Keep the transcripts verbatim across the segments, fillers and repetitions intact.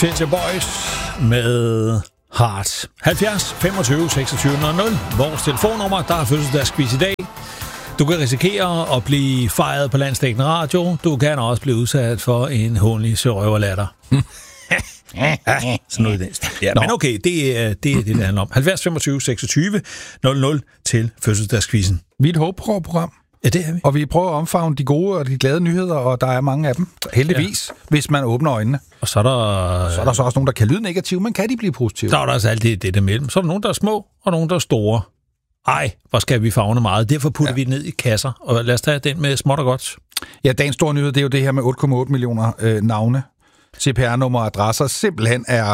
Future Boys med Heart. halvfjerds femogtyve seksogtyve nul nul. Vores telefonnummer, der er fødselsdagsquiz i dag. Du kan risikere at blive fejret på landsdækkende radio. Du kan også blive udsat for en hånlig sørøverlatter. Ja, sådan noget i den stil. Ja, men okay, det er det, er det, det handler om. halvfjerds femogtyve seksogtyve nul nul til fødselsdagsquizzen. Vi er et håbprogram. Ja, det er vi. Og vi prøver at omfavne de gode og de glade nyheder, og der er mange af dem. Heldigvis, ja. Hvis man åbner øjnene. Og så er der... Så er der så også nogen, der kan lyde negative, men kan de blive positive? Så er der altså alt det, det der mellem. Så er der nogen, der er små, og nogen, der er store. Ej, hvor skal vi favne meget. Derfor putter ja. vi ned i kasser. Og lad os tage den med småt og godt. Ja, dagens store nyhed, det er jo det her med otte komma otte millioner øh, navne. C P R-nummer og adresser simpelthen er...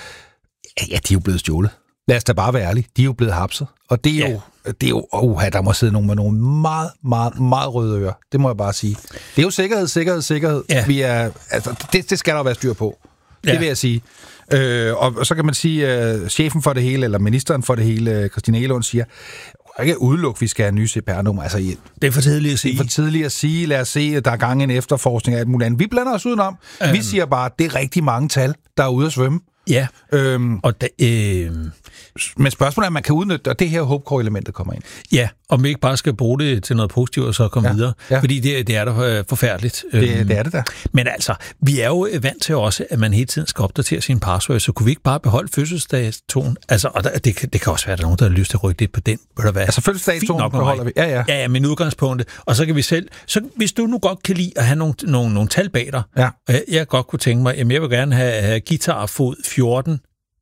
Ja, de er jo blevet stjålet. Lad os da bare være ærlige. De er jo blevet hapset. Og det er ja. jo... Det er jo... Åh, der må sidde nogen med nogle meget, meget, meget røde ører. Det må jeg bare sige. Det er jo sikkerhed, sikkerhed, sikkerhed. Ja. Vi er... Altså, det, det skal der være styr på. Det ja. vil jeg sige. Øh, og så kan man sige, at uh, chefen for det hele, eller ministeren for det hele, Christina Egelund, siger, ikke udelukke, vi skal have nye C P R-nummer. Altså, det er for tidligt at sige. Det er for tidligt at sige. Lad os se, at der er gang i en efterforskning af alt muligt andet. Vi blander os udenom. Um, vi siger bare, at det er rigtig mange tal, der er ude at svømme. Ja, øhm, og da, øh, men spørgsmålet er, at man kan udnytte, og det her håbkår-elementet kommer ind. Ja, om vi ikke bare skal bruge det til noget positivt, og så komme ja, videre. Ja. Fordi det, det er da forfærdeligt. Det, det er det da. Men altså, vi er jo vant til også, at man hele tiden skal opdatere sin password, så kunne vi ikke bare beholde fødselsdagstonen? Altså, og der, det, det kan også være, at der er nogen, der har lyst til at rykke lidt på den. Altså, fødselsdagstonen beholder vi. Ja, ja. Ja, ja, men udgangspunktet. Og så kan vi selv... Så hvis du nu godt kan lide at have nogle, nogle, nogle tal bag dig, ja. jeg, jeg godt kunne tænke mig, jamen jeg vil gerne have, have guitarfod fjorten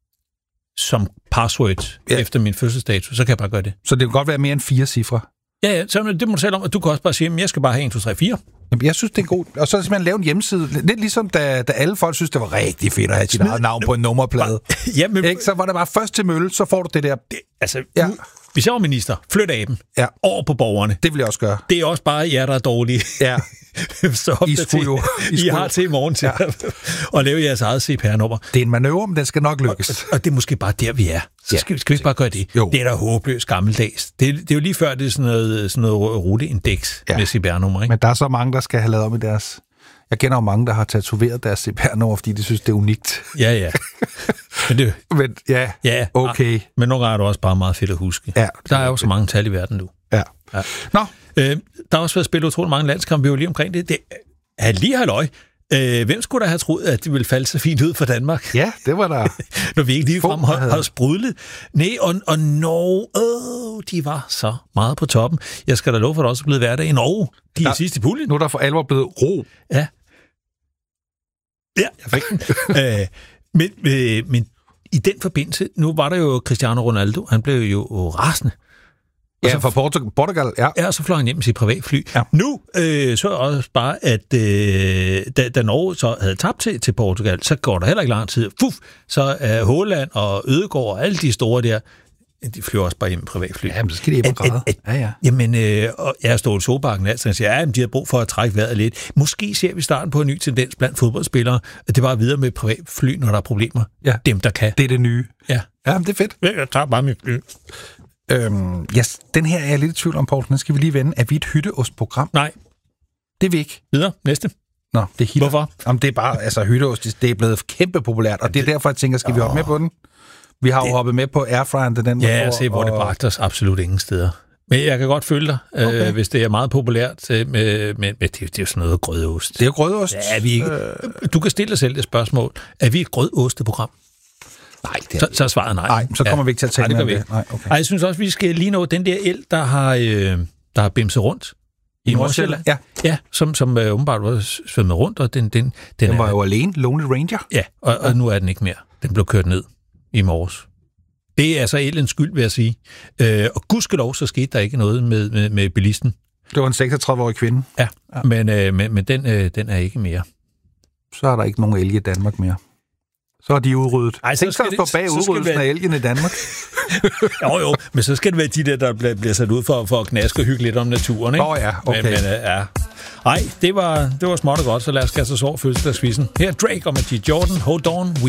som password ja. efter min fødselsdato, så kan jeg bare gøre det. Så det kan godt være mere end fire cifre? Ja, ja, så det må du selv om, at du kan også bare sige, at jeg skal bare have en, to, tre, fire. Jamen, jeg synes, det er godt. Og så skal man lave en hjemmeside, lidt ligesom da, da alle folk synes, det var rigtig fedt at have sit eget navn på en nummerplade. Ja, men... Ikke? Så var det bare først til mølle, så får du det der. Det, altså, ja. nu, hvis jeg var minister, flyt af dem ja. over på borgerne. Det vil jeg også gøre. Det er også bare jer, der er dårlige. Ja. så I, skulle jo, I, I har til i morgen til ja. at lave jeres eget C P R-nummer. Det er en manøvre, men den skal nok lykkes. Og, og det er måske bare der, vi er. Så skal, ja. skal vi ikke bare gøre det? Jo. Det er da håbløst gammeldags. Det, det er jo lige før, det er sådan noget, sådan noget ruteindeks ja. med C P R-nummer. Ikke? Men der er så mange, der skal have lavet om i deres... Jeg kender jo mange, der har tatoveret deres C P R-nummer, fordi de synes, det er unikt. Ja, ja. Men, det, men ja, ja, okay. Men nogle gange er det også bare meget fedt at huske. Ja, der er jo så mange tal i verden nu. Ja. ja. Nå. Øh, der har også været spillet utrolig mange landskampe, vi var lige omkring det. det er lige halløj. Øh, hvem skulle da have troet, at det ville falde så fint ud for Danmark? Ja, det var der. Når vi ikke lige frem har, har sprudlet. Nej, og, og Norge, åh, de var så meget på toppen. Jeg skal da love for, at der også er blevet hverdag i Norge. De er sidst i puljen. Nu er der for alvor blevet ro. Ja. Ja, jeg fik den. øh, men, øh, men i den forbindelse, nu var der jo Cristiano Ronaldo, han blev jo rasende. Ja, så, fra Portugal, Portugal, ja. Ja, og så fløj han hjem med sit privatfly. Ja. Nu øh, så er også bare, at øh, da, da Norge så havde tabt til, til Portugal, så går der heller ikke lang tid. Fuff, så er øh, Haaland og Ødegaard og alle de store der, de flyver også bare hjem med privatfly. Ja, men så skal de hjem og græde. Ja, ja. Jamen, øh, og jeg har stået i Solbakken, altså, og siger, ja, de har brug for at trække vejret lidt. Måske ser vi starten på en ny tendens blandt fodboldspillere, at det bare videre med privatfly, når der er problemer. Ja. Dem, der kan. Det er det nye. Ja. Ja, men det er fedt. Jeg tager bare mit fly. Øhm, yes, den her er jeg lidt i tvivl om, Poul. Den skal vi lige vende. Er vi et hytteostprogram? Nej. Det er vi ikke. Videre. Næste. Nå, det er hitler. Hvorfor? Jamen, det er bare, altså hytteost, det er blevet kæmpe populært, og det er derfor, jeg tænker, skal vi hoppe med på den? Vi har det... jo hoppet med på airfryeren, den Ja, jeg ser, hvor og... det bragte os absolut ingen steder. Men jeg kan godt følge dig, okay. øh, hvis det er meget populært, med, med, med det, det er jo sådan noget grødost. Det er jo grødost. Ja, er vi ikke... øh... Du kan stille dig selv et spørgsmål. Er vi et grødosteprogram? Nej, det så, så er svaret nej. Nej, så kommer ja. vi ikke til at tale om det. Nej, okay. Ej, jeg synes også, vi skal lige nå den der el, der har, øh, der har bimset rundt i Nordsjælland. Ja. Ja, som, som øh, åbenbart var svømmet rundt, og den... Den, den, den var er, jo alene, Lonely Ranger. Ja, og, og nu er den ikke mere. Den blev kørt ned i morges. Det er altså elens skyld, vil jeg sige. Øh, og gudskelov, så skete der ikke noget med, med, med bilisten. Det var en seksogtredive-årig kvinde. Ja, ja. men, øh, men, men den, øh, den er ikke mere. Så er der ikke nogen elge i Danmark mere. Så er de udryddet. Ej, så skal det stå bag udryddelsen være... af elgen i Danmark. jo, jo, men så skal det være de der, der bliver, bliver sat ud for, for at knaske og hygge lidt om naturen, ikke? Åh oh, ja, okay. Men, men, ja. Ej, det var, det var småt og godt, så lad os kaste os over fødselsdagsquizzen. Her er Drake og Majid Jordan, Hold On.